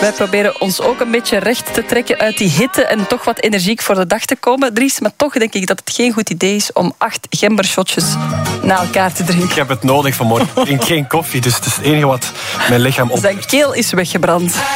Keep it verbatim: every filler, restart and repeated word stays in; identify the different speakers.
Speaker 1: Wij proberen ons ook een beetje recht te trekken uit die hitte en toch wat energiek voor de dag te komen, Dries. Maar toch denk ik dat het geen goed idee is om acht gembershotjes na elkaar te drinken.
Speaker 2: Ik heb het nodig vanmorgen. Ik drink geen koffie, dus het is het enige wat mijn lichaam op.
Speaker 1: Zijn keel is weggebrand.